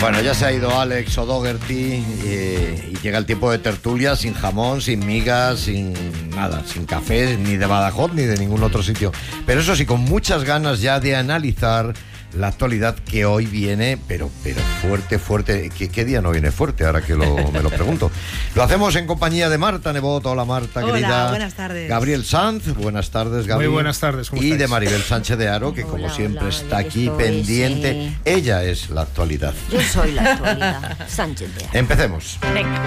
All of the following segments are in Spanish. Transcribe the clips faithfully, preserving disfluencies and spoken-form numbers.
Bueno, ya se ha ido Alex O'Doherty eh, y llega el tiempo de tertulia sin jamón, sin migas, sin nada, sin café, ni de Badajoz, ni de ningún otro sitio. Pero eso sí, con muchas ganas ya de analizar la actualidad que hoy viene, pero pero fuerte, fuerte. ¿Qué, qué día no viene fuerte? Ahora que lo, me lo pregunto. Lo hacemos en compañía de Marta Nebot. Hola, Marta, Hola, querida. buenas tardes. Gabriel Sanz, buenas tardes, Gabriel. Muy buenas tardes, ¿cómo Y estáis? de Maribel Sánchez de Haro, que Hola, como siempre hola, está yo aquí estoy, pendiente. sí. Ella es la actualidad. Yo soy la actualidad. Sánchez de Haro. Empecemos. Venga.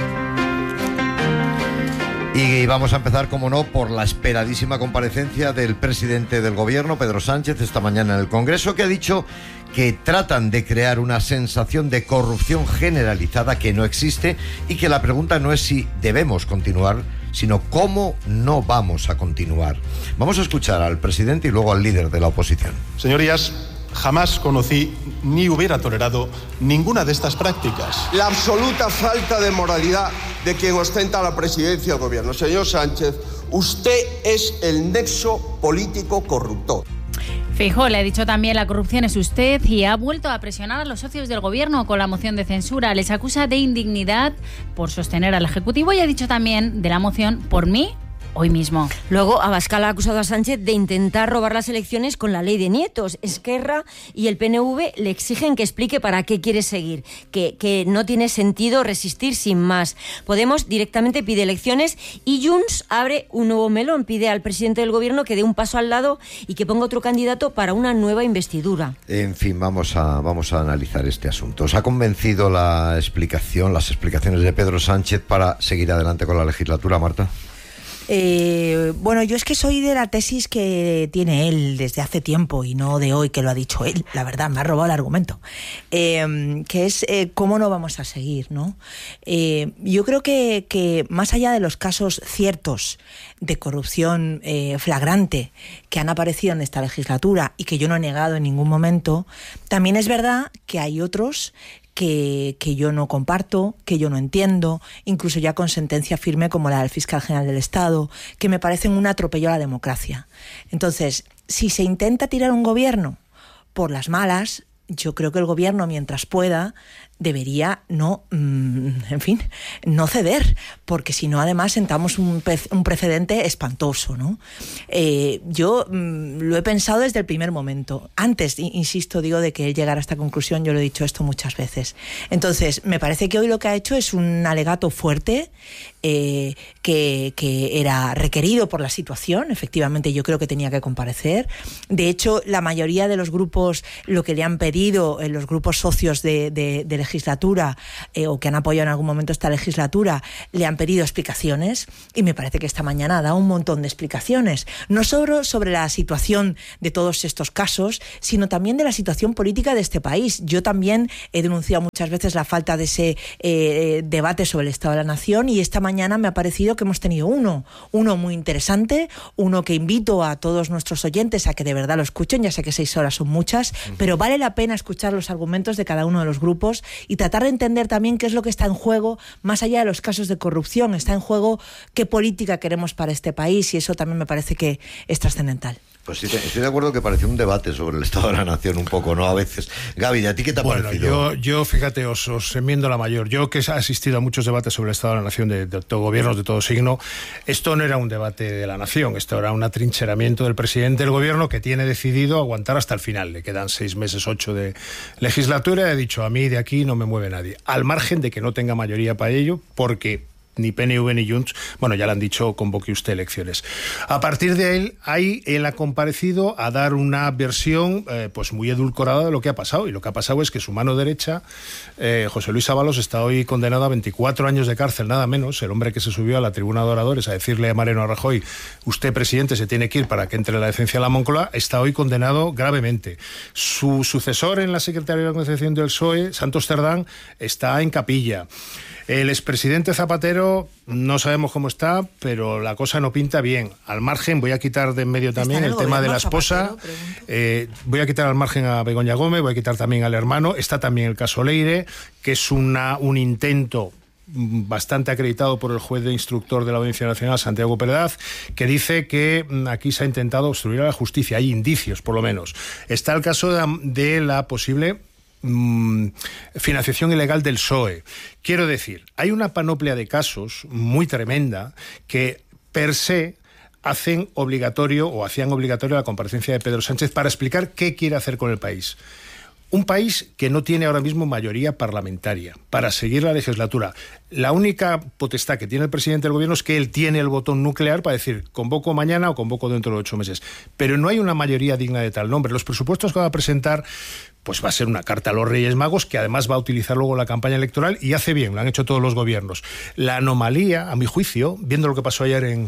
Y vamos a empezar, como no, por la esperadísima comparecencia del presidente del gobierno, Pedro Sánchez, esta mañana en el Congreso, que ha dicho que tratan de crear una sensación de corrupción generalizada que no existe y que la pregunta no es si debemos continuar, sino cómo no vamos a continuar. Vamos a escuchar al presidente y luego al líder de la oposición. Señorías, jamás conocí ni hubiera tolerado ninguna de estas prácticas. La absoluta falta de moralidad de quien ostenta la presidencia del gobierno. Señor Sánchez, usted es el nexo político corruptor. Feijóo le ha dicho también la corrupción es usted y ha vuelto a presionar a los socios del gobierno con la moción de censura. Les acusa de indignidad por sostener al Ejecutivo y ha dicho también de la moción por mí hoy mismo. Luego, Abascal ha acusado a Sánchez de intentar robar las elecciones con la ley de nietos. Esquerra y el P N V le exigen que explique para qué quiere seguir, que, que no tiene sentido resistir sin más. Podemos directamente pide elecciones y Junts abre un nuevo melón, pide al presidente del gobierno que dé un paso al lado y que ponga otro candidato para una nueva investidura. En fin, vamos a, vamos a analizar este asunto. ¿Os ha convencido la explicación, las explicaciones de Pedro Sánchez para seguir adelante con la legislatura, Marta? Eh, bueno, yo es que soy de la tesis que tiene él desde hace tiempo y no de hoy que lo ha dicho él, la verdad, me ha robado el argumento, eh, que es eh, cómo no vamos a seguir, ¿no? Eh, yo creo que, que más allá de los casos ciertos de corrupción eh, flagrante que han aparecido en esta legislatura y que yo no he negado en ningún momento, también es verdad que hay otros Que, que yo no comparto, que yo no entiendo, incluso ya con sentencia firme como la del fiscal general del Estado, que me parecen un atropello a la democracia. Entonces, si se intenta tirar un gobierno por las malas, yo creo que el gobierno, mientras pueda, debería no, mmm, en fin, no ceder, porque si no, además, sentamos un, pe- un precedente espantoso, ¿no? Eh, yo mmm, lo he pensado desde el primer momento. Antes, insisto, digo, de que él llegara a esta conclusión, yo lo he dicho esto muchas veces. Entonces, me parece que hoy lo que ha hecho es un alegato fuerte, eh, que, que era requerido por la situación. Efectivamente, yo creo que tenía que comparecer. De hecho, la mayoría de los grupos, lo que le han pedido, eh, los grupos socios de, de, de legislatura eh, o que han apoyado en algún momento esta legislatura, le han pedido explicaciones y me parece que esta mañana ha dado un montón de explicaciones, no solo sobre la situación de todos estos casos, sino también de la situación política de este país. Yo también he denunciado muchas veces la falta de ese eh, debate sobre el Estado de la Nación y esta mañana me ha parecido que hemos tenido uno, uno muy interesante, uno que invito a todos nuestros oyentes a que de verdad lo escuchen, ya sé que seis horas son muchas, uh-huh. pero vale la pena escuchar los argumentos de cada uno de los grupos y tratar de entender también qué es lo que está en juego, más allá de los casos de corrupción, está en juego qué política queremos para este país y eso también me parece que es trascendental. Pues sí, estoy de acuerdo que pareció un debate sobre el Estado de la Nación un poco, ¿no? A veces. Gaby, ¿a ti qué te ha bueno, parecido? Yo, yo, fíjate, os, os enmiendo la mayor. Yo que he asistido a muchos debates sobre el Estado de la Nación de, de todo gobiernos de todo signo, esto no era un debate de la Nación, esto era un atrincheramiento del presidente del gobierno que tiene decidido aguantar hasta el final. Le quedan seis meses, ocho de legislatura y ha dicho, a mí de aquí no me mueve nadie. Al margen de que no tenga mayoría para ello, porque ni P N V ni Junts, bueno, ya le han dicho, convoque usted elecciones. A partir de él, ahí él ha comparecido a dar una versión eh, pues muy edulcorada de lo que ha pasado, y lo que ha pasado es que su mano derecha, eh, José Luis Ábalos, está hoy condenado a veinticuatro años de cárcel, nada menos, el hombre que se subió a la tribuna de oradores a decirle a Mariano Rajoy, usted, presidente, se tiene que ir para que entre la decencia a la Moncloa, está hoy condenado gravemente. Su sucesor en la Secretaría de Organización del P S O E, Santos Cerdán, está en capilla. El expresidente Zapatero no sabemos cómo está, pero la cosa no pinta bien. Al margen, voy a quitar de en medio también el, el tema de la esposa, eh, voy a quitar al margen a Begoña Gómez, voy a quitar también al hermano, está también el caso Leire, que es una, un intento bastante acreditado por el juez de instructor de la Audiencia Nacional, Santiago Pérez, que dice que aquí se ha intentado obstruir a la justicia. Hay indicios, por lo menos. Está el caso de, de la posible mmm, financiación ilegal del P S O E. Quiero decir, hay una panoplia de casos muy tremenda que per se hacen obligatorio o hacían obligatorio la comparecencia de Pedro Sánchez para explicar qué quiere hacer con el país. Un país que no tiene ahora mismo mayoría parlamentaria para seguir la legislatura. La única potestad que tiene el presidente del gobierno es que él tiene el botón nuclear para decir convoco mañana o convoco dentro de ocho meses. Pero no hay una mayoría digna de tal nombre. Los presupuestos que va a presentar pues va a ser una carta a los Reyes Magos que además va a utilizar luego la campaña electoral y hace bien, lo han hecho todos los gobiernos. La anomalía, a mi juicio, viendo lo que pasó ayer en...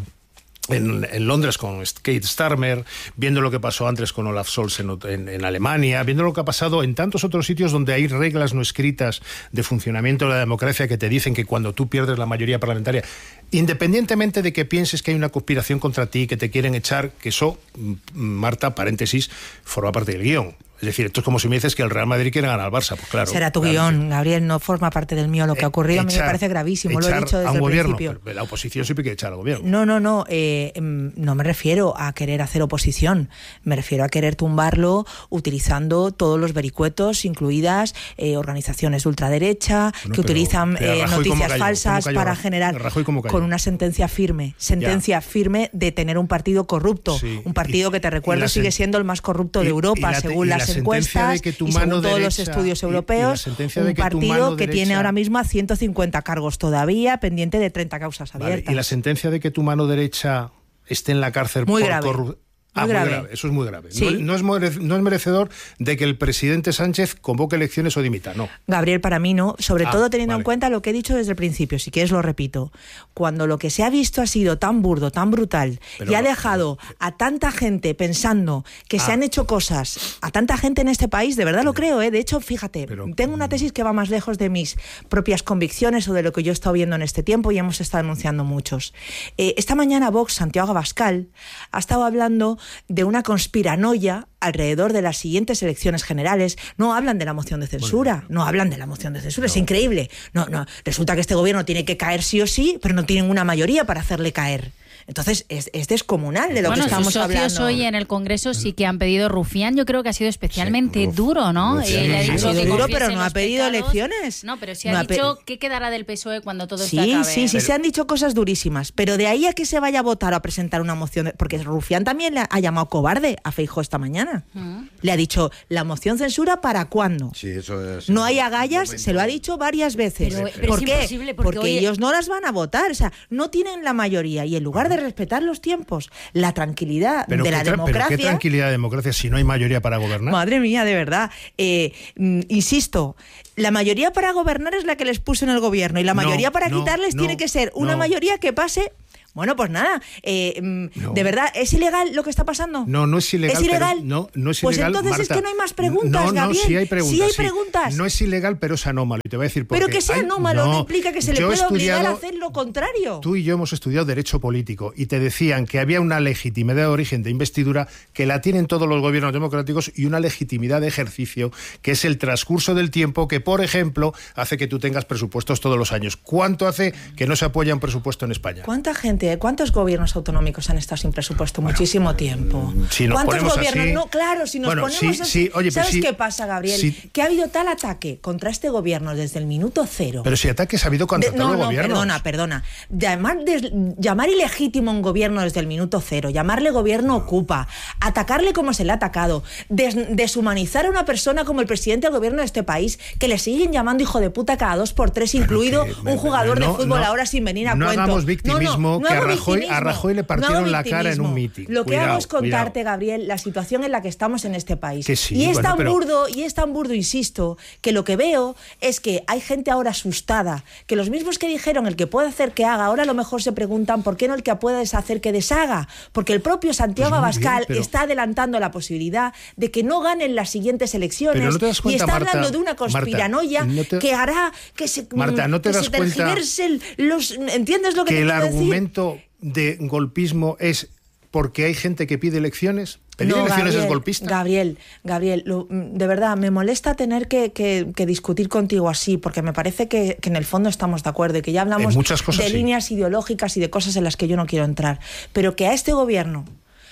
En, en Londres con Keir Starmer, viendo lo que pasó antes con Olaf Scholz en, en, en Alemania, viendo lo que ha pasado en tantos otros sitios donde hay reglas no escritas de funcionamiento de la democracia que te dicen que cuando tú pierdes la mayoría parlamentaria, independientemente de que pienses que hay una conspiración contra ti, que te quieren echar, que eso, Marta, paréntesis, forma parte del guión. Es decir, esto es como si me dices que el Real Madrid quiere ganar al Barça, pues claro. Será tu claro, guión, sí. Gabriel, no forma parte del mío lo que ha ocurrido. Echar, a mí me parece gravísimo, lo he dicho desde a un el gobierno, principio. Pero la oposición siempre quiere echar al gobierno. No, no, no, eh, no me refiero a querer hacer oposición, me refiero a querer tumbarlo utilizando todos los vericuetos, incluidas eh, organizaciones de ultraderecha, bueno, que utilizan eh, noticias falsas para generar, con una sentencia firme, sentencia ya. firme de tener un partido corrupto, sí. un partido y, que te recuerdo sigue siendo el más corrupto y, de Europa, la, según las encuestas. Y según todos los estudios europeos, un partido que tiene ahora mismo a ciento cincuenta cargos todavía, pendiente de treinta causas abiertas. Vale, y la sentencia de que tu mano derecha esté en la cárcel muy por grave. corrupción. Muy, ah, grave. muy grave, eso es muy grave. Sí. No, no, es no es merecedor de que el presidente Sánchez convoque elecciones o dimita, no. Gabriel, para mí no, sobre ah, todo teniendo vale. en cuenta lo que he dicho desde el principio, si quieres lo repito. Cuando lo que se ha visto ha sido tan burdo, tan brutal, pero y ha dejado pero, a tanta gente pensando que ah. se han hecho cosas, a tanta gente en este país, de verdad lo creo, ¿eh? De hecho, fíjate, pero, tengo una tesis que va más lejos de mis propias convicciones o de lo que yo he estado viendo en este tiempo y hemos estado anunciando muchos. Eh, esta mañana Vox, Santiago Abascal, ha estado hablando de una conspiranoia alrededor de las siguientes elecciones generales. No hablan de la moción de censura, bueno, no hablan de la moción de censura, no. Es increíble. No, no, resulta que este gobierno tiene que caer sí o sí, pero no tienen una mayoría para hacerle caer. Entonces, es, es descomunal de lo bueno, que estamos sus socios hablando. Hoy en el Congreso sí que han pedido Rufián. Yo creo que ha sido especialmente sí, duro, ¿no? Sí, y le ha dicho sí, que duro, pero no ha pedido pecados. elecciones. No, pero sí no ha, ha dicho qué quedará del P S O E cuando todo sí, esto acabe. Sí, sí, pero... se han dicho cosas durísimas. Pero de ahí a que se vaya a votar o a presentar una moción... De, porque Rufián también le ha llamado cobarde a Feijóo esta mañana. Uh-huh. Le ha dicho, ¿la moción censura para cuándo? Sí, eso es... No hay agallas, se lo ha dicho varias veces. Pero, pero ¿Por qué? Porque, porque hoy... ellos no las van a votar. O sea, no tienen la mayoría. Y en lugar de respetar los tiempos, la tranquilidad pero de la tra- democracia... ¿Pero qué tranquilidad de democracia si no hay mayoría para gobernar? Madre mía, de verdad. Eh, insisto, la mayoría para gobernar es la que les puso en el gobierno y la mayoría no, para no, quitarles no, tiene que ser una no. mayoría que pase... Bueno, pues nada, eh, no. ¿de verdad es ilegal lo que está pasando? No, no es ilegal. ¿Es ilegal? Pero no, no es pues ilegal, entonces Marta. Es que no hay más preguntas, no, no, Gabriel. Sí hay preguntas. Sí hay sí. preguntas. No es ilegal, pero es anómalo. Y te voy a decir por qué. Pero que sea hay, anómalo no, no implica que se le pueda estudiado, obligar a hacer lo contrario. Tú y yo hemos estudiado Derecho Político y te decían que había una legitimidad de origen de investidura que la tienen todos los gobiernos democráticos y una legitimidad de ejercicio que es el transcurso del tiempo que, por ejemplo, hace que tú tengas presupuestos todos los años. ¿Cuánto hace que no se apoya un presupuesto en España? ¿Cuánta gente, cuántos gobiernos autonómicos han estado sin presupuesto bueno, muchísimo tiempo? Si nos ¿Cuántos ponemos gobiernos? así, No, claro, si nos bueno, ponemos sí, así, sí, oye, ¿sabes sí, qué pasa, Gabriel? Sí. Que ha habido tal ataque contra este gobierno desde el minuto cero. Pero si ataques ha habido contra de, todo no, el no, gobierno. Perdona, perdona. Llamar, des, llamar ilegítimo a un gobierno desde el minuto cero, llamarle gobierno ocupa, atacarle como se le ha atacado, des, deshumanizar a una persona como el presidente del gobierno de este país, que le siguen llamando hijo de puta cada dos por tres, incluido que, un jugador no, de fútbol no, ahora sin venir a no cuento. Hagamos victimismo, no, no, no que a Rajoy, victimismo, a Rajoy le partieron no la cara en un mitin. Lo que cuidado, hago es contarte, cuidado. Gabriel, la situación en la que estamos en este país. Que sí, y es bueno, tan pero... burdo, y es tan burdo, insisto, que lo que veo es que hay gente ahora asustada, que los mismos que dijeron el que puede hacer que haga, ahora a lo mejor se preguntan por qué no el que puede deshacer que deshaga, porque el propio Santiago pues Abascal bien, pero... está adelantando la posibilidad de que no ganen las siguientes elecciones no cuenta, y está Marta, hablando de una conspiranoia Marta, no te... que hará que se, Marta, ¿no te que das se tergiversen los... ¿Entiendes lo que, que te el quiero argumento decir? De golpismo es porque hay gente que pide elecciones? ¿Pedir no, elecciones Gabriel, es golpista? Gabriel, Gabriel, lo, de verdad, me molesta tener que, que, que discutir contigo así, porque me parece que, que en el fondo estamos de acuerdo y que ya hablamos muchas cosas, de sí. líneas ideológicas y de cosas en las que yo no quiero entrar. Pero que a este gobierno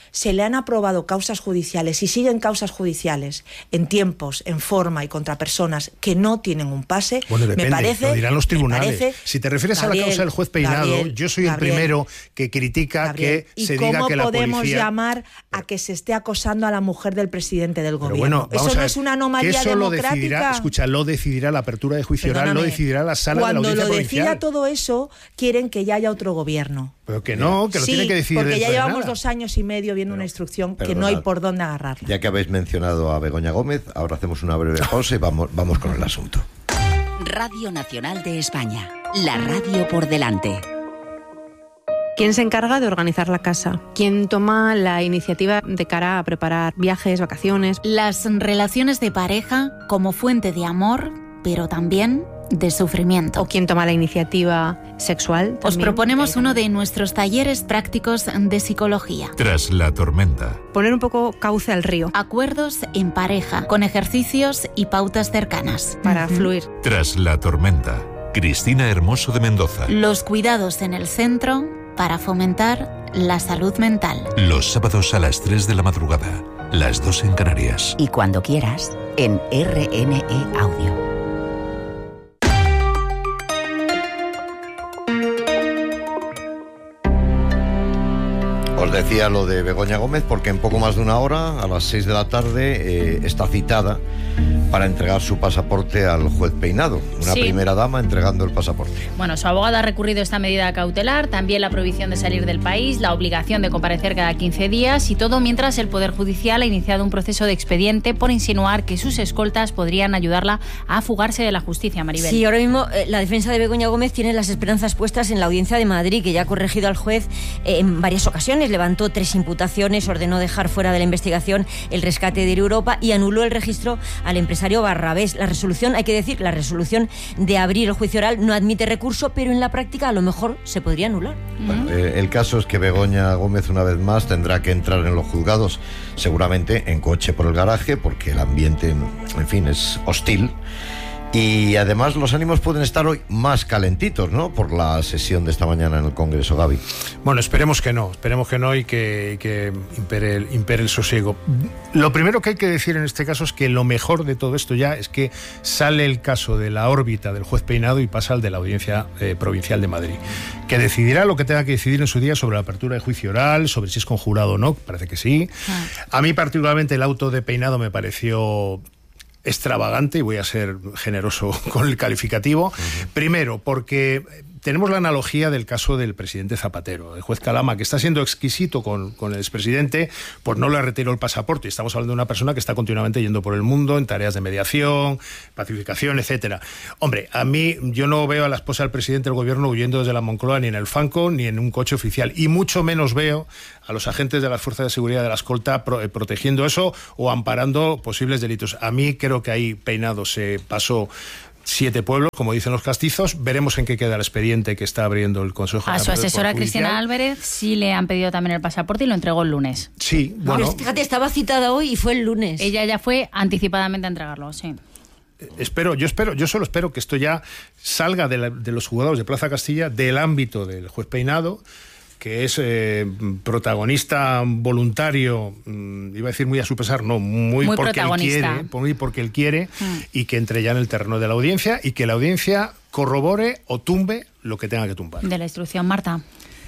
se le han aprobado causas judiciales y siguen causas judiciales en tiempos, en forma y contra personas que no tienen un pase, bueno, depende, me parece... lo dirán los tribunales. Parece, si te refieres Gabriel, a la causa del juez Peinado, Gabriel, yo soy Gabriel, el primero que critica Gabriel, que se diga que la policía... ¿Y cómo podemos llamar a que se esté acosando a la mujer del presidente del Pero gobierno? bueno, Eso no ver, es una anomalía que eso democrática. Lo decidirá, escucha, lo decidirá la apertura de juicio oral, lo decidirá la sala Cuando de la audiencia lo provincial. decida todo eso, quieren que ya haya otro gobierno. Pero que no, que lo sí, tiene que decidir porque ya dentro de llevamos nada. dos años y medio viendo Pero, una instrucción perdonad, que no hay por dónde agarrarla. Ya que habéis mencionado a Begoña Gómez, ahora hacemos una breve pausa y vamos, vamos con el asunto. Radio Nacional de España, la radio por delante. ¿Quién se encarga de organizar la casa? ¿Quién toma la iniciativa de cara a preparar viajes, vacaciones? Las relaciones de pareja como fuente de amor, pero también de sufrimiento. ¿O quién toma la iniciativa sexual? Os también? proponemos uno de nuestros talleres prácticos de psicología. Tras la tormenta. Poner un poco cauce al río. Acuerdos en pareja, con ejercicios y pautas cercanas. Para uh-huh. fluir. Tras la tormenta. Cristina Hermoso de Mendoza. Los cuidados en el centro para fomentar la salud mental. Los sábados a las tres de la madrugada, las dos en Canarias. Y cuando quieras, en R N E Audio. Os decía lo de Begoña Gómez porque en poco más de una hora, a las seis de la tarde, eh, está citada para entregar su pasaporte al juez Peinado. Una sí. primera dama entregando el pasaporte. Bueno, su abogado ha recurrido esta medida cautelar, también la prohibición de salir del país, la obligación de comparecer cada quince días y todo mientras el Poder Judicial ha iniciado un proceso de expediente por insinuar que sus escoltas podrían ayudarla a fugarse de la justicia, Maribel. Sí, ahora mismo eh, la defensa de Begoña Gómez tiene las esperanzas puestas en la Audiencia de Madrid, que ya ha corregido al juez eh, en varias ocasiones. Levantó tres imputaciones, ordenó dejar fuera de la investigación el rescate de Europa y anuló el registro al empresario Barrabés. La resolución, hay que decir, la resolución de abrir el juicio oral no admite recurso, pero en la práctica a lo mejor se podría anular. Bueno, eh, el caso es que Begoña Gómez una vez más tendrá que entrar en los juzgados, seguramente en coche por el garaje, porque el ambiente, en fin, es hostil. Y además los ánimos pueden estar hoy más calentitos, ¿no? Por la sesión de esta mañana en el Congreso, Gaby. Bueno, esperemos que no, esperemos que no y que, que impere, el, impere el sosiego. Lo primero que hay que decir en este caso es que lo mejor de todo esto ya es que sale el caso de la órbita del juez Peinado y pasa al de la Audiencia eh, Provincial de Madrid, que decidirá lo que tenga que decidir en su día sobre la apertura de juicio oral, sobre si es conjurado o no, parece que sí. Ah. A mí particularmente el auto de Peinado me pareció extravagante, y voy a ser generoso con el calificativo. Uh-huh. Primero, porque tenemos la analogía del caso del presidente Zapatero, el juez Calama, que está siendo exquisito con, con el expresidente, pues no le retiró el pasaporte. Estamos hablando de una persona que está continuamente yendo por el mundo en tareas de mediación, pacificación, etcétera. Hombre, a mí, yo no veo a la esposa del presidente del gobierno huyendo desde la Moncloa ni en el Fanco ni en un coche oficial, y mucho menos veo a los agentes de las fuerzas de seguridad de la escolta pro, eh, protegiendo eso o amparando posibles delitos. A mí creo que ahí Peinado se pasó siete pueblos, como dicen los castizos. Veremos en qué queda el expediente que está abriendo el Consejo. A su asesora Cristina Álvarez sí le han pedido también el pasaporte y lo entregó el lunes. Sí, bueno. Pero fíjate, estaba citada hoy y fue el lunes. Ella ya fue anticipadamente a entregarlo, sí. Espero, yo espero, yo solo espero que esto ya salga de, la, de los juzgados de Plaza Castilla, del ámbito del juez Peinado, que es eh, protagonista voluntario, mmm, iba a decir muy a su pesar, no, muy, muy porque él quiere, muy porque él quiere, mm. y que entre ya en el terreno de la audiencia y que la audiencia corrobore o tumbe lo que tenga que tumbar. De la instrucción, Marta.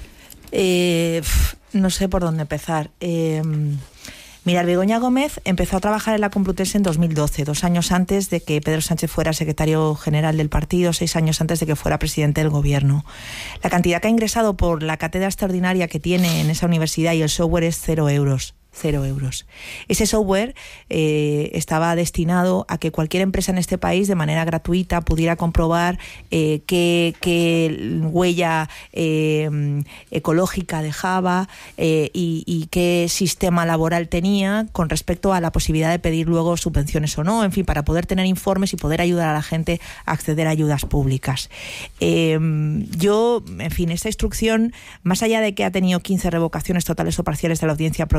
Eh, no sé por dónde empezar. Eh, Mirad, Begoña Gómez empezó a trabajar en la Complutense en dos mil doce, dos años antes de que Pedro Sánchez fuera secretario general del partido, seis años antes de que fuera presidente del gobierno. La cantidad que ha ingresado por la cátedra extraordinaria que tiene en esa universidad y el software es cero euros. Cero euros. Ese software eh, estaba destinado a que cualquier empresa en este país de manera gratuita pudiera comprobar eh, qué, qué huella eh, ecológica dejaba eh, y, y qué sistema laboral tenía con respecto a la posibilidad de pedir luego subvenciones o no, en fin, para poder tener informes y poder ayudar a la gente a acceder a ayudas públicas. Eh, yo, en fin, esta instrucción, más allá de que ha tenido quince revocaciones totales o parciales de la Audiencia Provincial,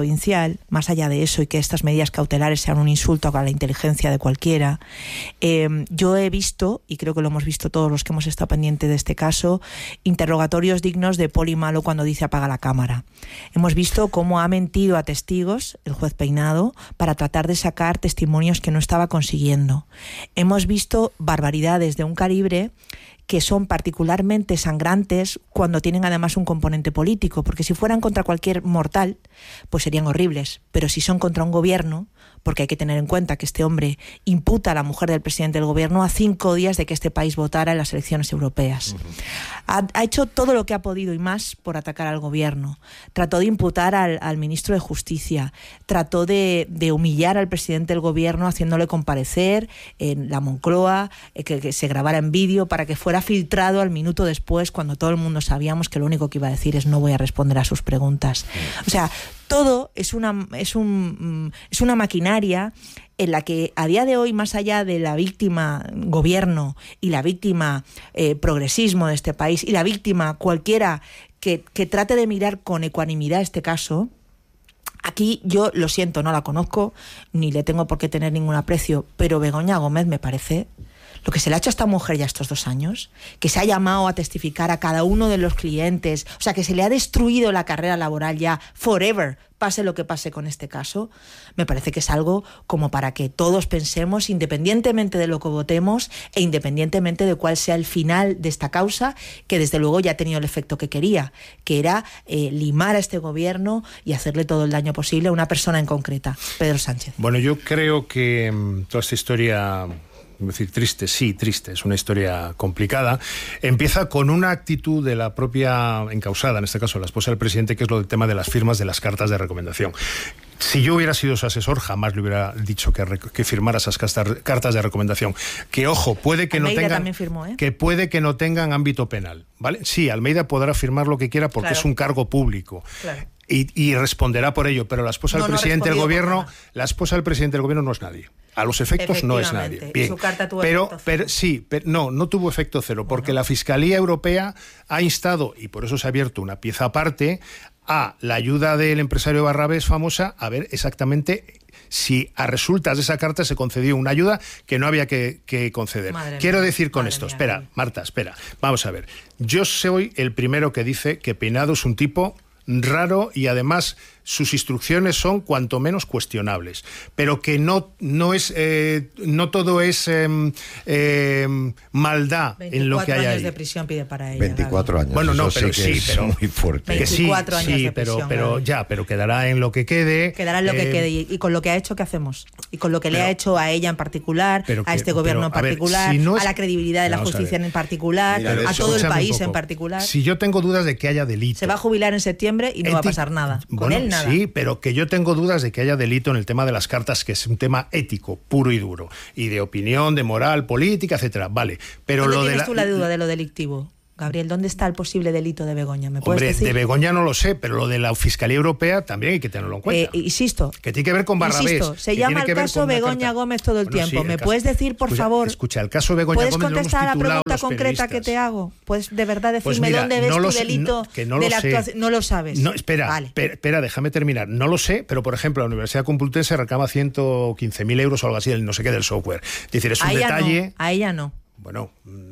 judicial, más allá de eso y que estas medidas cautelares sean un insulto a la inteligencia de cualquiera, eh, yo he visto, y creo que lo hemos visto todos los que hemos estado pendientes de este caso, interrogatorios dignos de Poli Malo cuando dice apaga la cámara. Hemos visto cómo ha mentido a testigos el juez Peinado para tratar de sacar testimonios que no estaba consiguiendo. Hemos visto barbaridades de un calibre que son particularmente sangrantes cuando tienen además un componente político, porque si fueran contra cualquier mortal, pues serían horribles, pero si son contra un gobierno, porque hay que tener en cuenta que este hombre imputa a la mujer del presidente del gobierno a cinco días de que este país votara en las elecciones europeas. Uh-huh. Ha, ha hecho todo lo que ha podido y más por atacar al gobierno. Trató de imputar al, al ministro de Justicia, trató de, de humillar al presidente del gobierno haciéndole comparecer en la Moncloa, eh, que, que se grabara en vídeo para que fuera filtrado al minuto después, cuando todo el mundo sabíamos que lo único que iba a decir es no voy a responder a sus preguntas. O sea, todo es una, es un, es una maquinaria en la que a día de hoy, más allá de la víctima gobierno y la víctima eh, progresismo de este país y la víctima cualquiera que, que trate de mirar con ecuanimidad este caso, aquí yo lo siento, no la conozco, ni le tengo por qué tener ningún aprecio, pero Begoña Gómez me parece... Lo que se le ha hecho a esta mujer ya estos dos años, que se ha llamado a testificar a cada uno de los clientes, o sea, que se le ha destruido la carrera laboral ya forever, pase lo que pase con este caso, me parece que es algo como para que todos pensemos, independientemente de lo que votemos e independientemente de cuál sea el final de esta causa, que desde luego ya ha tenido el efecto que quería, que era eh, limar a este gobierno y hacerle todo el daño posible a una persona en concreta, Pedro Sánchez. Bueno, yo creo que um, toda esta historia... Es decir, triste, sí, triste, es una historia complicada. Empieza con una actitud de la propia encausada, en este caso la esposa del presidente, que es lo del tema de las firmas de las cartas de recomendación. Si yo hubiera sido su asesor, jamás le hubiera dicho que, que firmara esas cartas de recomendación. Que, ojo, puede que Almeida no tengan... también firmó, ¿eh? Que puede que no tengan ámbito penal, ¿vale? Sí, Almeida podrá firmar lo que quiera porque claro. es un cargo público. Claro. Y, y responderá por ello, pero la esposa no, del no presidente del gobierno, la esposa del presidente del gobierno no es nadie. A los efectos no es nadie. Bien. Su carta tuvo pero, efecto cero. pero sí, pero no, no tuvo efecto cero, porque bueno. la Fiscalía Europea ha instado, y por eso se ha abierto una pieza aparte, a la ayuda del empresario Barrabés famosa, a ver exactamente si a resultas de esa carta se concedió una ayuda que no había que, que conceder. Madre Quiero mía, decir con esto, mía, espera, mía. Marta, espera, vamos a ver. Yo soy el primero que dice que Peinado es un tipo raro y además sus instrucciones son cuanto menos cuestionables, pero que no, no es eh, no todo es eh, eh, maldad en lo que hay ahí. veinticuatro años de prisión pide para ella. veinticuatro Gaby. años. Bueno, no, eso pero sí, que sí, pero muy fuerte. Que sí, veinticuatro años sí, de pero, prisión, pero Gaby. ya, pero quedará en lo que quede. Quedará en lo eh, que quede y, y con lo que ha hecho, ¿qué hacemos? Y con lo que pero, le ha hecho a ella en particular, que, a este gobierno pero, en particular, a, ver, si no es, a la credibilidad de la justicia en particular, Mira, a todo el país en particular. Si yo tengo dudas de que haya delito. Se va a jubilar en septiembre y no Eti- va a pasar nada. Con bueno, él nada. Sí, pero que yo tengo dudas de que haya delito en el tema de las cartas, que es un tema ético, puro y duro, y de opinión, de moral, política, etcétera. Vale, pero ¿Dónde lo tienes de la, tú la duda de lo delictivo? Gabriel, ¿dónde está el posible delito de Begoña? ¿Me puedes Hombre, decir? de Begoña no lo sé, pero lo de la Fiscalía Europea también hay que tenerlo en cuenta. Eh, insisto. Que tiene que ver con Barrabés. Insisto, se llama el caso Begoña Gómez todo el bueno, tiempo. Sí, ¿Me el puedes caso, decir, por escucha, favor? Escucha, el caso Begoña ¿Puedes Gómez contestar lo a la pregunta los concreta que te hago? ¿Puedes de verdad decirme pues mira, dónde ves no tu lo sé, delito no, que no de lo la sé. actuación? No lo sabes. No, espera, vale. espera, espera, déjame terminar. No lo sé, pero por ejemplo, la Universidad Complutense reclama ciento quince mil euros o algo así, el no sé qué del software. Es decir, es un a ella detalle. No, a ella no. Bueno.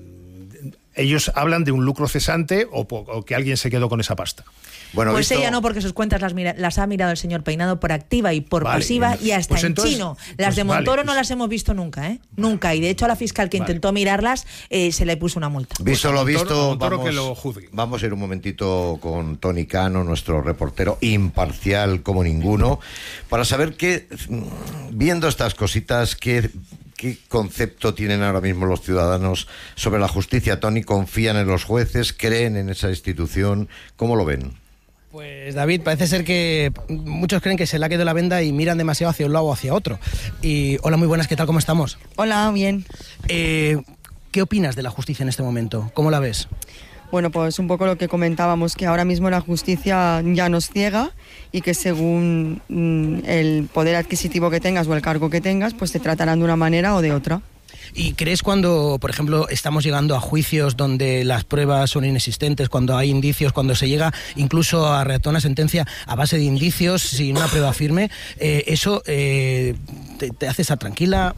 Ellos hablan de un lucro cesante o, o que alguien se quedó con esa pasta. Bueno, pues visto... ella no, porque sus cuentas las, mira, las ha mirado el señor Peinado por activa y por vale, pasiva y hasta pues en entonces, chino. Las pues de Montoro vale, no pues... las hemos visto nunca, ¿eh? Nunca. Y de hecho a la fiscal que vale. intentó mirarlas eh, se le puso una multa. Visto pues lo visto, Montoro, Montoro vamos, que lo juzgue. Vamos a ir un momentito con Tony Cano, nuestro reportero imparcial como ninguno, para saber que, viendo estas cositas, que... ¿Qué concepto tienen ahora mismo los ciudadanos sobre la justicia? Tony, ¿confían en los jueces? ¿Creen en esa institución? ¿Cómo lo ven? Pues David, parece ser que muchos creen que se le ha quedado la venda y miran demasiado hacia un lado o hacia otro. Y hola, muy buenas, ¿qué tal? ¿Cómo estamos? Hola, bien. Eh, ¿Qué opinas de la justicia en este momento? ¿Cómo la ves? Bueno, pues un poco lo que comentábamos, que ahora mismo la justicia ya nos ciega y que según mm, el poder adquisitivo que tengas o el cargo que tengas, pues te tratarán de una manera o de otra. ¿Y crees cuando, por ejemplo, estamos llegando a juicios donde las pruebas son inexistentes, cuando hay indicios, cuando se llega incluso a redactar una sentencia a base de indicios sin una prueba firme, eh, eso eh, te, te hace estar tranquila?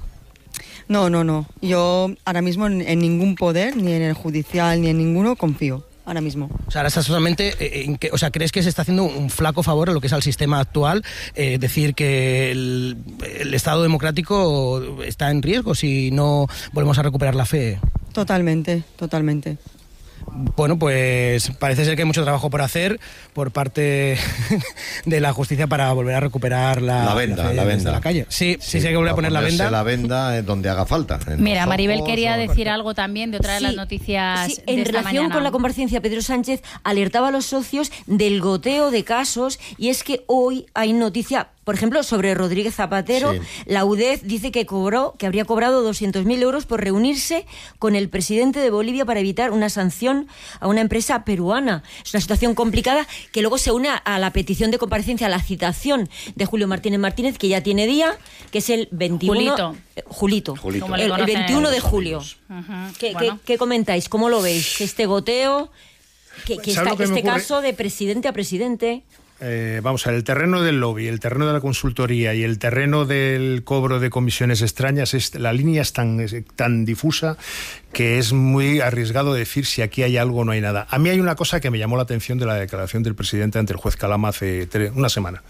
No, no, no. Yo ahora mismo en, en ningún poder, ni en el judicial, ni en ninguno, confío. Ahora mismo. O sea, ahora estás solamente, en que, o sea, ¿crees que se está haciendo un flaco favor a lo que es al sistema actual? Eh, decir que el, el Estado democrático está en riesgo si no volvemos a recuperar la fe. Totalmente, totalmente. Bueno, pues parece ser que hay mucho trabajo por hacer por parte de la justicia para volver a recuperar la, la venda, la, la venda. la calle. Sí, sí, sí, hay que volver a poner la venda. la venda donde haga falta. Mira, Maribel quería decir algo también de otra de sí, las noticias sí, de en esta relación mañana. con la comparecencia, Pedro Sánchez alertaba a los socios del goteo de casos, y es que hoy hay noticia, por ejemplo, sobre Rodríguez Zapatero. Sí. La U D E F dice que cobró, que habría cobrado doscientos mil euros por reunirse con el presidente de Bolivia para evitar una sanción a una empresa peruana. Es una situación complicada que luego se une a la petición de comparecencia, a la citación de Julio Martínez Martínez, que ya tiene día, que es el veintiuno... Julito. Eh, Julito. Julito. El, el veintiuno de julio. Uh-huh. ¿Qué, bueno. ¿qué, ¿Qué comentáis? ¿Cómo lo veis? Este goteo, que, que esta, que este caso de presidente a presidente... Eh, vamos a ver, el terreno del lobby, el terreno de la consultoría y el terreno del cobro de comisiones extrañas, es, la línea es tan, es tan difusa que es muy arriesgado decir si aquí hay algo o no hay nada. A mí hay una cosa que me llamó la atención de la declaración del presidente ante el juez Calama hace tres, una semana,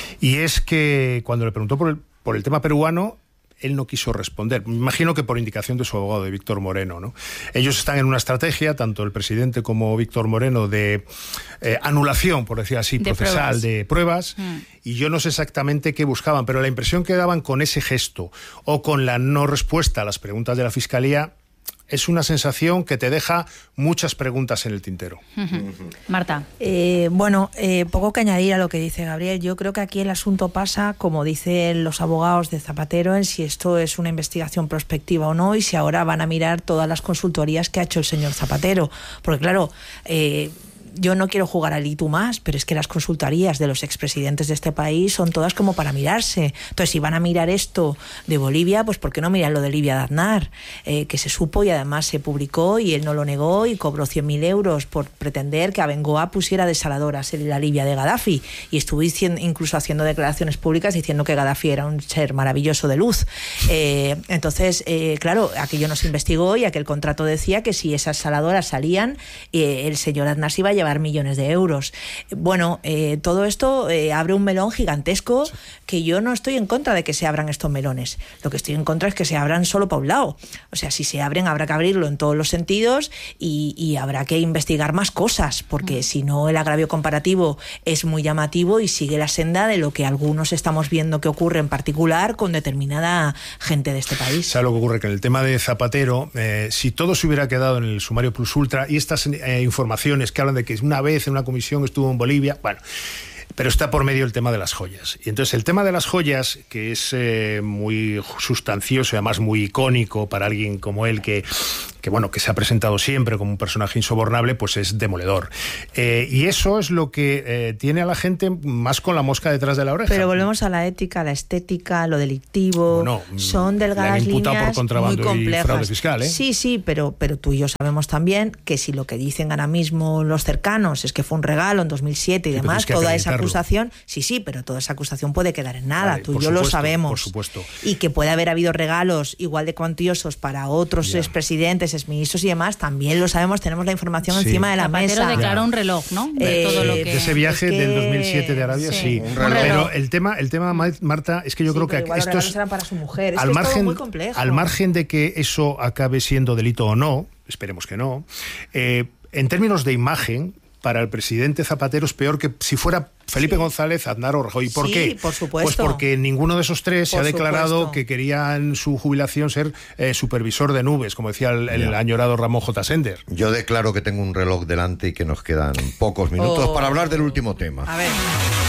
y es que cuando le preguntó por el, por el tema peruano, él no quiso responder. Me imagino que por indicación de su abogado, de Víctor Moreno, ¿no? Ellos están en una estrategia, tanto el presidente como Víctor Moreno, de eh, anulación, por decir así, de procesal pruebas. de pruebas, Mm. y yo no sé exactamente qué buscaban, pero la impresión que daban con ese gesto o con la no respuesta a las preguntas de la Fiscalía es una sensación que te deja muchas preguntas en el tintero. Uh-huh. Marta. Eh, bueno, eh, poco que añadir a lo que dice Gabriel. Yo creo que aquí el asunto pasa, como dicen los abogados de Zapatero, en si esto es una investigación prospectiva o no, y si ahora van a mirar todas las consultorías que ha hecho el señor Zapatero. Porque claro, eh, yo no quiero jugar al y tú más, pero es que las consultorías de los expresidentes de este país son todas como para mirarse. Entonces, si van a mirar esto de Bolivia, pues ¿por qué no miran lo de Libia de Aznar? Eh, que se supo y además se publicó y él no lo negó y cobró cien mil euros por pretender que Abengoa pusiera desaladoras en la Libia de Gaddafi, y estuvo diciendo, incluso haciendo declaraciones públicas diciendo que Gaddafi era un ser maravilloso de luz. Eh, entonces, eh, claro, aquello no se investigó y aquel contrato decía que si esas desaladoras salían, eh, el señor Aznar se iba a llevar millones de euros. Bueno, eh, todo esto eh, abre un melón gigantesco, que yo no estoy en contra de que se abran estos melones. Lo que estoy en contra es que se abran solo para un lado. O sea, si se abren habrá que abrirlo en todos los sentidos y, y habrá que investigar más cosas, porque si no el agravio comparativo es muy llamativo y sigue la senda de lo que algunos estamos viendo que ocurre en particular con determinada gente de este país. ¿Sabe lo que ocurre? Que en el tema de Zapatero, eh, si todo se hubiera quedado en el sumario plus ultra y estas eh, informaciones que hablan de que una vez en una comisión estuvo en Bolivia, bueno, pero está por medio el tema de las joyas. Y entonces el tema de las joyas, que es eh, muy sustancioso y además muy icónico para alguien como él, que, que bueno, que se ha presentado siempre como un personaje insobornable, pues es demoledor. Eh, y eso es lo que eh, tiene a la gente más con la mosca detrás de la oreja. Pero volvemos a la ética, la estética, lo delictivo. Bueno, son delgadas líneas por contrabando muy complejas. Y fraude fiscal, ¿eh? Sí, sí, pero, pero tú y yo sabemos también que si lo que dicen ahora mismo los cercanos es que fue un regalo en dos mil siete y sí, demás, toda esa acusación, sí, sí, pero toda esa acusación puede quedar en nada. Vale, tú y yo supuesto, lo sabemos. Por supuesto. Y que puede haber habido regalos igual de cuantiosos para otros ya. expresidentes, exministros y demás, también lo sabemos, tenemos la información sí. encima de la Zapatero mesa. declaró un reloj, ¿no? De, eh, todo lo que... de ese viaje es que... del dos mil siete de Arabia, sí. sí. Pero el tema, el tema, Marta, es que yo sí, creo que igual esto los es... eran para su mujer. Es al, que margen, es todo muy complejo. al margen de que eso acabe siendo delito o no, esperemos que no, eh, en términos de imagen, para el presidente Zapatero es peor que si fuera Felipe sí. González, Aznar o Rajoy. ¿Por sí, qué? Por supuesto. Pues porque ninguno de esos tres por se ha declarado supuesto. que quería en su jubilación ser eh, supervisor de nubes, como decía el, el añorado Ramón J. Sender. Yo declaro que tengo un reloj delante y que nos quedan pocos minutos oh. para hablar del último tema. A ver.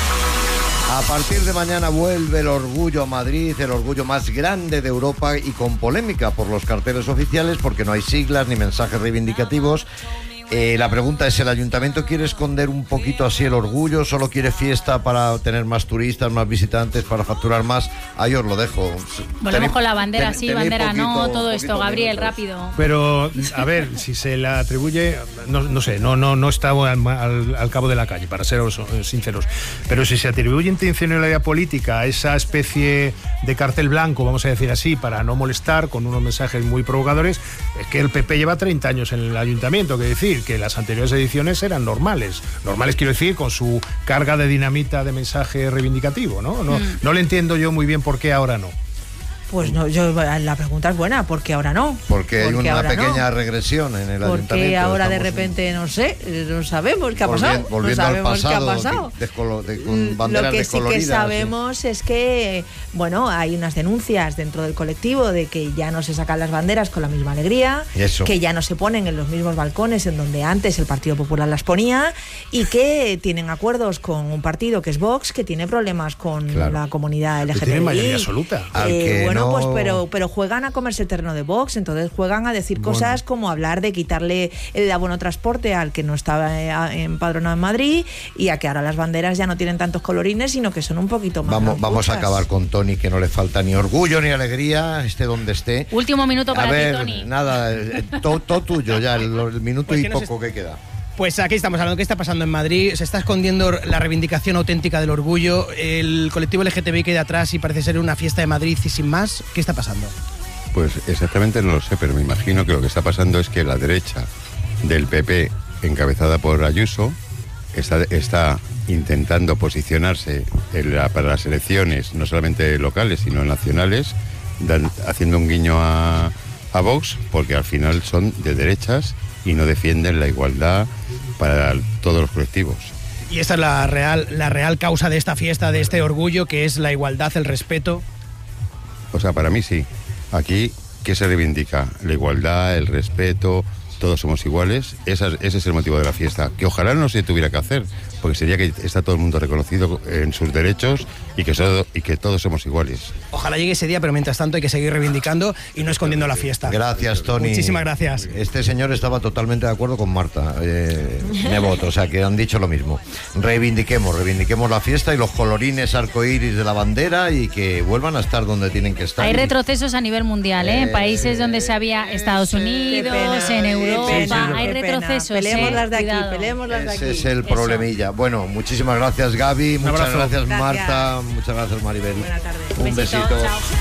A partir de mañana vuelve el Orgullo a Madrid, el orgullo más grande de Europa y con polémica por los carteles oficiales porque no hay siglas ni mensajes reivindicativos. Eh, la pregunta es, ¿el ayuntamiento quiere esconder un poquito así el orgullo? ¿Solo quiere fiesta para tener más turistas, más visitantes, para facturar más? Ahí os lo dejo. Volvemos con la bandera, ten, sí, tenéis bandera, poquito, no, todo esto, poquito Gabriel, minutos. rápido. Pero, a ver, si se la atribuye, no, no sé, no, no, no está al, al, al cabo de la calle, para ser sinceros, pero si se atribuye intencionalidad política a esa especie de cartel blanco, vamos a decir así, para no molestar, con unos mensajes muy provocadores, es que el P P lleva treinta años en el ayuntamiento, que decir, que las anteriores ediciones eran normales, normales quiero decir, con su carga de dinamita de mensaje reivindicativo, ¿no? No, Mm. no le entiendo yo muy bien por qué ahora no. Pues no, yo la pregunta es buena, ¿por qué ahora no? Porque hay una ahora pequeña no? regresión en el Porque ayuntamiento. ahora de Estamos repente, no sé, no sabemos qué ha volvi- pasado. Volviendo no al sabemos pasado, qué ha pasado. de- descolo- de- con Mm, banderas Lo que sí que descoloridas, sabemos es que, bueno, hay unas denuncias dentro del colectivo de que ya no se sacan las banderas con la misma alegría, Eso. que ya no se ponen en los mismos balcones en donde antes el Partido Popular las ponía y que tienen acuerdos con un partido que es Vox, que tiene problemas con Claro. la comunidad L G T B I. Tienen mayoría absoluta. Al Eh, que bueno, no- pues pero, pero juegan a comerse el terreno de Vox, entonces juegan a decir Bueno. cosas como hablar de quitarle el abono transporte al que no estaba eh, a- empadronado en Madrid y a que ahora las banderas ya no tienen tantos colorines, sino que son un poquito más Vamos, vamos a blancuchas. acabar con Tony, que no le falta ni orgullo ni alegría, esté donde esté. Último minuto A para ver, ti, Tony. nada, eh, todo, todo tuyo ya, el, el minuto Pues y que nos poco que queda. Pues aquí estamos hablando de qué está pasando en Madrid. Se está escondiendo la reivindicación auténtica del orgullo. El colectivo L G T B I queda atrás y parece ser una fiesta de Madrid y sin más. ¿Qué está pasando? Pues exactamente no lo sé, pero me imagino que lo que está pasando es que la derecha del P P, encabezada por Ayuso, está, está intentando posicionarse en la- para las elecciones, no solamente locales, sino nacionales, dan- haciendo un guiño a, a Vox, porque al final son de derechas y no defienden la igualdad para todos los colectivos. Y esta es la real, la real causa de esta fiesta, de este orgullo, que es la igualdad, el respeto. O sea, para mí sí. Aquí, ¿qué se reivindica? La igualdad, el respeto, todos somos iguales. Esa, ese es el motivo de la fiesta. Que ojalá no se tuviera que hacer, porque sería que está todo el mundo reconocido en sus derechos y que, so- y que todos somos iguales. Ojalá llegue ese día, pero mientras tanto hay que seguir reivindicando y no escondiendo la fiesta. Gracias, Tony. Muchísimas gracias. Este señor estaba totalmente de acuerdo con Marta eh, Nebot, o sea que han dicho lo mismo. Reivindiquemos, reivindiquemos la fiesta y los colorines arcoíris de la bandera y que vuelvan a estar donde tienen que estar. Hay retrocesos a nivel mundial, ¿eh? En países donde se había Estados Unidos, pena, en qué Europa, pena, hay qué pena. retrocesos. Peleemos ¿eh? las de aquí, Cuidado. peleemos las de aquí. Ese es el Eso. problemilla. Bueno, muchísimas gracias, Gaby. Un Muchas abrazo. gracias, Gracias. Marta. Muchas gracias, Maribel. Buena tarde. Un Besito, besito. chao.